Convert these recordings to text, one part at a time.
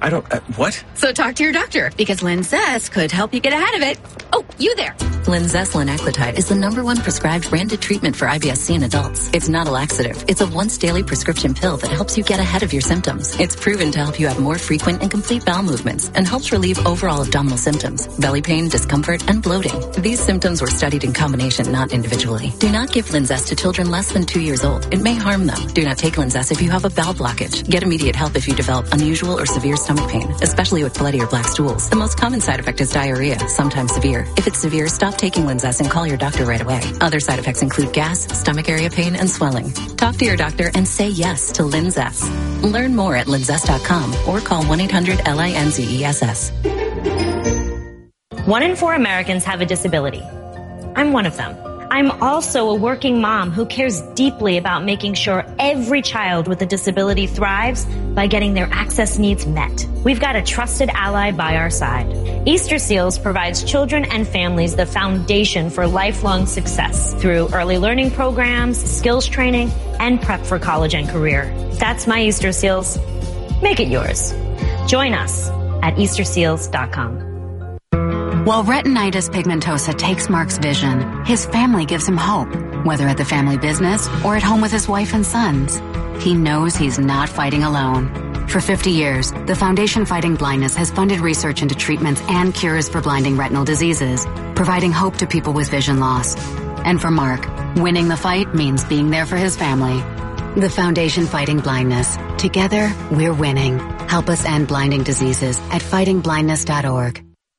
What? So talk to your doctor, because Linzess could help you get ahead of it. Oh, you there. Linzess linaclotide is the #1 prescribed branded treatment for IBS-C in adults. It's not a laxative. It's a once-daily prescription pill that helps you get ahead of your symptoms. It's proven to help you have more frequent and complete bowel movements and helps relieve overall abdominal symptoms, belly pain, discomfort, and bloating. These symptoms were studied in combination, not individually. Do not give Linzess to children less than 2 years old. It may harm them. Do not take Linzess if you have a bowel blockage. Get immediate help if you develop unusual or severe stomach pain, especially with bloody or black stools. The most common side effect is diarrhea, sometimes severe. If it's severe, stop taking Linzess and call your doctor right away. Other side effects include gas, stomach area pain, and swelling. Talk to your doctor and say yes to Linzess. Learn more at linzess.com or call 1-800-LINZESS. 1 in 4 Americans have a disability. I'm one of them. I'm also a working mom who cares deeply about making sure every child with a disability thrives by getting their access needs met. We've got a trusted ally by our side. Easter Seals provides children and families the foundation for lifelong success through early learning programs, skills training, and prep for college and career. That's my Easter Seals. Make it yours. Join us at easterseals.com. While retinitis pigmentosa takes Mark's vision, his family gives him hope, whether at the family business or at home with his wife and sons. He knows he's not fighting alone. For 50 years, the Foundation Fighting Blindness has funded research into treatments and cures for blinding retinal diseases, providing hope to people with vision loss. And for Mark, winning the fight means being there for his family. The Foundation Fighting Blindness. Together, we're winning. Help us end blinding diseases at fightingblindness.org.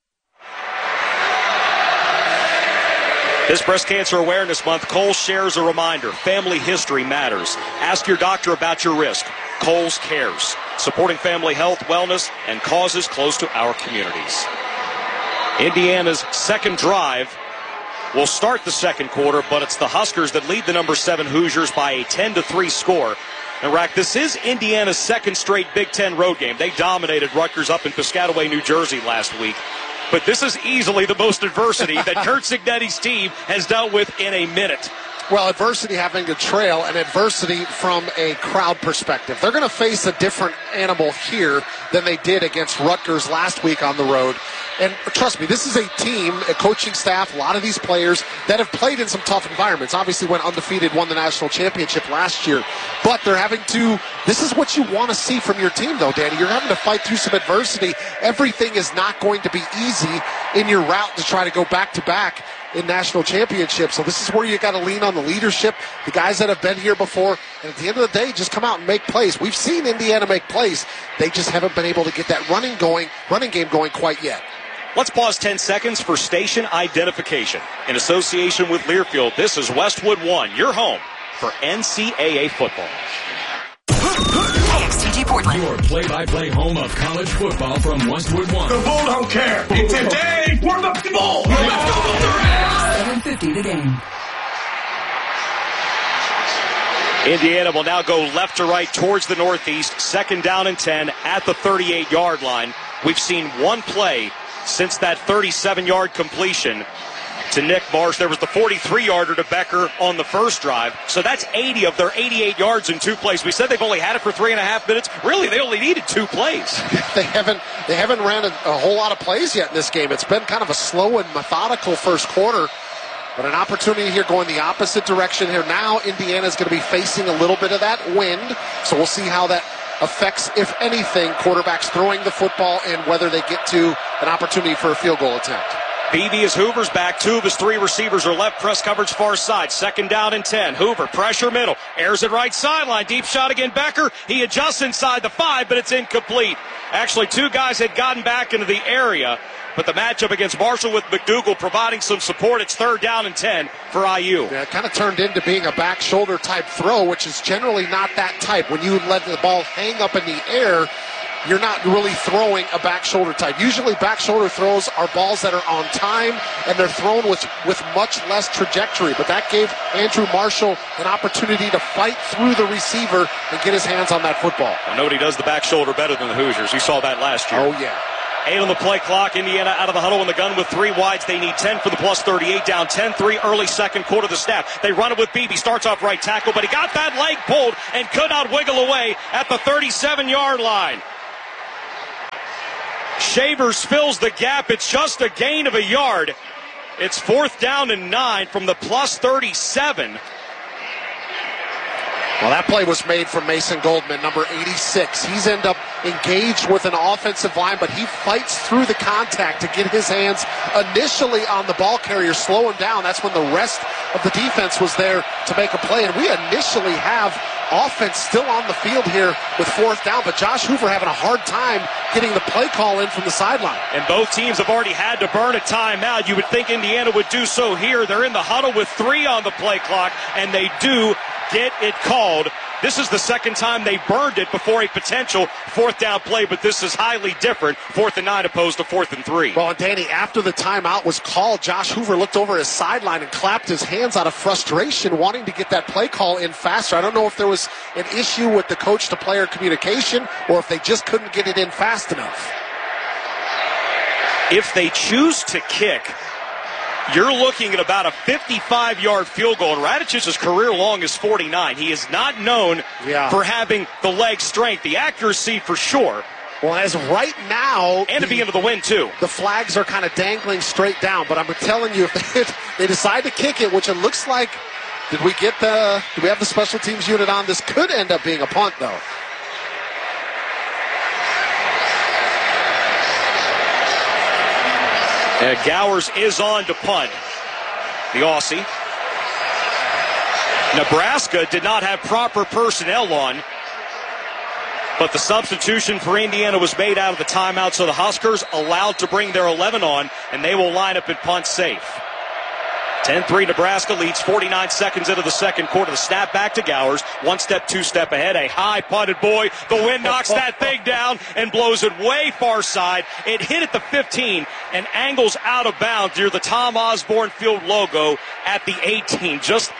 This Breast Cancer Awareness Month, Kohl's shares a reminder. Family history matters. Ask your doctor about your risk. Kohl's cares. Supporting family health, wellness, and causes close to our communities. Indiana's second drive will start the second quarter, but it's the Huskers that lead the number 7 Hoosiers by a 10-3 score. And, Rack, this is Indiana's second straight Big Ten road game. They dominated Rutgers up in Piscataway, New Jersey last week. But this is easily the most adversity that Curt Cignetti's team has dealt with in a minute. Well, adversity having to trail and adversity from a crowd perspective. They're going to face a different animal here than they did against Rutgers last week on the road. And trust me, this is a team, a coaching staff, a lot of these players that have played in some tough environments. Obviously went undefeated, won the national championship last year. But they're having to, this is what you want to see from your team, though, Danny. You're having to fight through some adversity. Everything is not going to be easy in your route to try to go back-to-back in national championships. So this is where you got to lean on the leadership, the guys that have been here before, and at the end of the day, just come out and make plays. We've seen Indiana make plays. They just haven't been able to get that running game going quite yet. Let's pause 10 seconds for station identification. In association with Learfield, this is Westwood One, your home for NCAA football. KXTG Portland. Your play-by-play home of college football from Westwood One. The Bull don't care. It's a day for the Bull. Let's go, Bull! 7:50 the game. Indiana will now go left to right towards the northeast. 2nd down and 10 at the 38-yard line. We've seen one play since that 37-yard completion to Nick Marsh. There was the 43-yarder to Becker on the first drive. So that's 80 of their 88 yards in 2 plays. We said they've only had it for 3.5 minutes. Really, they only needed 2 plays. They haven't ran a whole lot of plays yet in this game. It's been kind of a slow and methodical first quarter. But an opportunity here going the opposite direction here. Now Indiana's going to be facing a little bit of that wind. So we'll see how that affects, if anything, quarterbacks throwing the football and whether they get to an opportunity for a field goal attempt. Beebe as Hoover's back. 2 of his 3 receivers are left. Press coverage far side. 2nd down and 10. Hoover, pressure middle. Airs it right sideline. Deep shot again. Becker. He adjusts inside the 5, but it's incomplete. Actually, 2 guys had gotten back into the area, but the matchup against Marshall with McDougal providing some support. It's 3rd down and 10 for IU. Yeah, it kind of turned into being a back shoulder type throw, which is generally not that type. When you let the ball hang up in the air, you're not really throwing a back shoulder type. Usually back shoulder throws are balls that are on time and they're thrown with much less trajectory. But that gave Andrew Marshall an opportunity to fight through the receiver and get his hands on that football. Well, nobody does the back shoulder better than the Hoosiers. You saw that last year. Oh, yeah. 8 on the play clock. Indiana out of the huddle in the gun with 3 wides. They need 10 for the plus 38. Down 10-3 early second quarter of the snap. They run it with Beebe. Starts off right tackle, but he got that leg pulled and could not wiggle away at the 37-yard line. Shavers fills the gap. It's just a gain of a yard. It's 4th down and 9 from the plus 37. Well, that play was made from Mason Goldman, number 86. He's ended up engaged with an offensive line, but he fights through the contact to get his hands initially on the ball carrier, slow him down. That's when the rest of the defense was there to make a play. And we initially have offense still on the field here with 4th down, but Josh Hoover having a hard time getting the play call in from the sideline. And both teams have already had to burn a timeout. You would think Indiana would do so here. They're in the huddle with 3 on the play clock, and they do get it called. This is the second time they burned it before a potential 4th down play, but this is highly different. 4th and 9 opposed to 4th and 3. Well, and Danny, after the timeout was called, Josh Hoover looked over his sideline and clapped his hands out of frustration, wanting to get that play call in faster. I don't know if there was an issue with the coach-to-player communication or if they just couldn't get it in fast enough. If they choose to kick, you're looking at about a 55-yard field goal, and Radicich's career long is 49. He is not known for having the leg strength, the accuracy for sure. Well, as right now, and to be into the wind too. The flags are kind of dangling straight down, but I'm telling you, if they decide to kick it, which it looks like, do we have the special teams unit on? This could end up being a punt, though. Gowers is on to punt. The Aussie. Nebraska did not have proper personnel on, but the substitution for Indiana was made out of the timeout, so the Huskers allowed to bring their 11 on, and they will line up at punt safe. 10-3 Nebraska leads 49 seconds into the second quarter. The snap back to Gowers. 1 step, 2 step ahead. A high punted boy. The wind knocks that thing down and blows it way far side. It hit at the 15 and angles out of bounds near the Tom Osborne Field logo at the 18. Just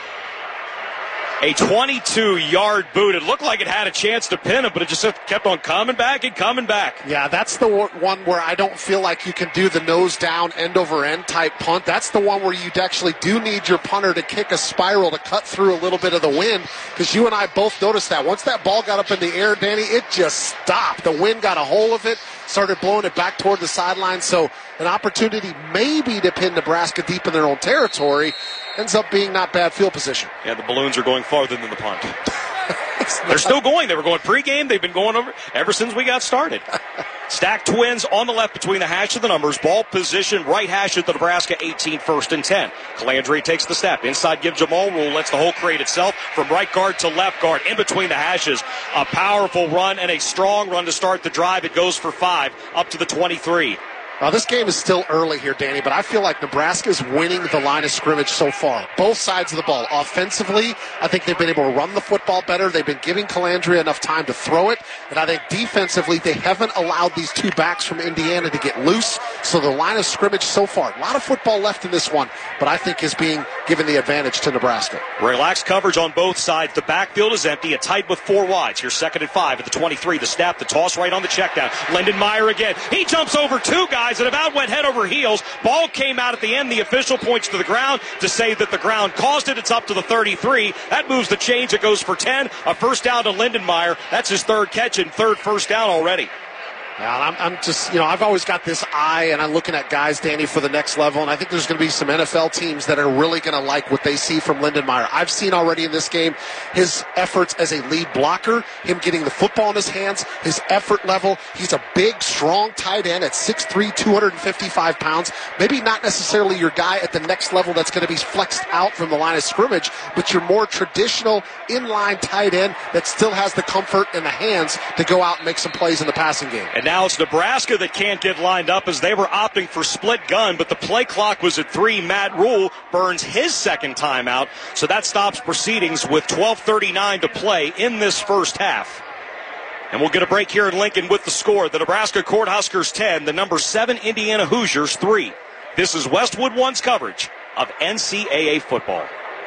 a 22-yard boot. It looked like it had a chance to pin him, but it just kept on coming back and coming back. Yeah, that's the one where I don't feel like you can do the nose down, end over end type punt. That's the one where you actually do need your punter to kick a spiral to cut through a little bit of the wind, because you and I both noticed that. Once that ball got up in the air, Danny, it just stopped. The wind got a hold of it, started blowing it back toward the sideline. So an opportunity maybe to pin Nebraska deep in their own territory. Ends up being not bad field position. Yeah, the balloons are going farther than the punt. They're still going. They were going pregame. They've been going over ever since we got started. Stacked twins on the left between the hash of the numbers. Ball position, right hash at the Nebraska 18, 1st and 10. Calandre takes the snap. Inside gives Jamal Rule. Lets the hole create itself from right guard to left guard. In between the hashes. A powerful run and a strong run to start the drive. It goes for 5 up to the 23. Now, this game is still early here, Danny, but I feel like Nebraska is winning the line of scrimmage so far. Both sides of the ball. Offensively, I think they've been able to run the football better. They've been giving Calandria enough time to throw it. And I think defensively, they haven't allowed these two backs from Indiana to get loose. So the line of scrimmage so far, a lot of football left in this one, but I think is being given the advantage to Nebraska. Relaxed coverage on both sides. The backfield is empty. A tight with 4 wides. Here's 2nd and 5 at the 23. The snap, the toss right on the check down. Lindenmeyer again. He jumps over 2 guys and about went head over heels. Ball came out at the end. The official points to the ground to say that the ground caused it. It's up to the 33. That moves the chains. It goes for 10. A 1st down to Lindenmeyer. That's his 3rd catch and 3rd 1st down already. Yeah, I'm just, I've always got this eye, and I'm looking at guys, Danny, for the next level, and I think there's going to be some NFL teams that are really going to like what they see from Lindenmeyer. I've seen already in this game his efforts as a lead blocker, him getting the football in his hands, his effort level. He's a big, strong tight end at 6'3", 255 pounds. Maybe not necessarily your guy at the next level that's going to be flexed out from the line of scrimmage, but your more traditional inline tight end that still has the comfort in the hands to go out and make some plays in the passing game. And now it's Nebraska that can't get lined up as they were opting for split gun, but the play clock was at 3. Matt Rule burns his 2nd timeout, so that stops proceedings with 12:39 to play in this first half. And we'll get a break here in Lincoln with the score. The Nebraska Cornhuskers 10, the number 7 Indiana Hoosiers 3. This is Westwood One's coverage of NCAA football.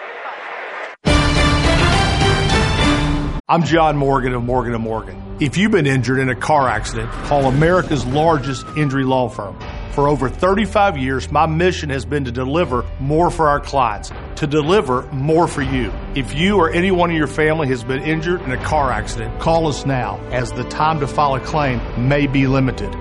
I'm John Morgan of Morgan & Morgan. If you've been injured in a car accident, call America's largest injury law firm. For over 35 years, my mission has been to deliver more for our clients, to deliver more for you. If you or anyone in your family has been injured in a car accident, call us now, as the time to file a claim may be limited.